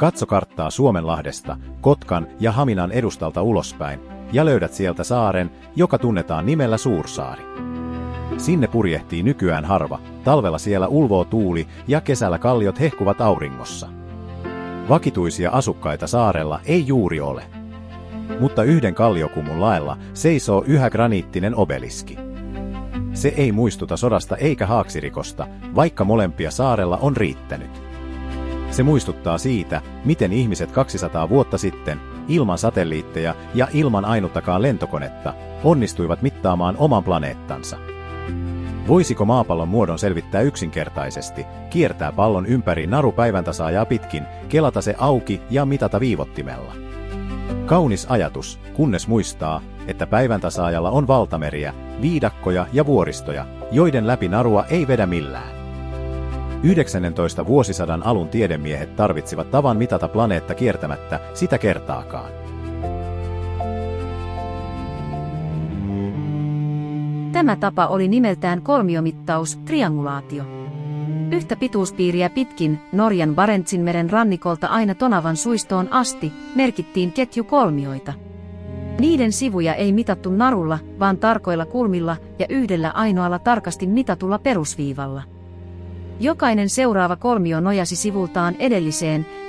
Katso karttaa Suomenlahdesta, Kotkan ja Haminan edustalta ulospäin, ja löydät sieltä saaren, joka tunnetaan nimellä Suursaari. Sinne purjehtii nykyään harva, talvella siellä ulvoo tuuli ja kesällä kalliot hehkuvat auringossa. Vakituisia asukkaita saarella ei juuri ole. Mutta yhden kalliokumun laella seisoo yhä graniittinen obeliski. Se ei muistuta sodasta eikä haaksirikosta, vaikka molempia saarella on riittänyt. Se muistuttaa siitä, miten ihmiset 200 vuotta sitten, ilman satelliitteja ja ilman ainuttakaan lentokonetta, onnistuivat mittaamaan oman planeettansa. Voisiko maapallon muodon selvittää yksinkertaisesti, kiertää pallon ympäri naru päiväntasaajaa pitkin, kelata se auki ja mitata viivottimella? Kaunis ajatus, kunnes muistaa, että päiväntasaajalla on valtameriä, viidakkoja ja vuoristoja, joiden läpi narua ei vedä millään. 19. vuosisadan alun tiedemiehet tarvitsivat tavan mitata planeetta kiertämättä sitä kertaakaan. Tämä tapa oli nimeltään kolmiomittaus, triangulaatio. Yhtä pituuspiiriä pitkin, Norjan Barentsinmeren rannikolta aina Tonavan suistoon asti, merkittiin ketjukolmioita. Niiden sivuja ei mitattu narulla, vaan tarkoilla kulmilla ja yhdellä ainoalla tarkasti mitatulla perusviivalla. Jokainen seuraava kolmio nojasi sivultaan edelliseen,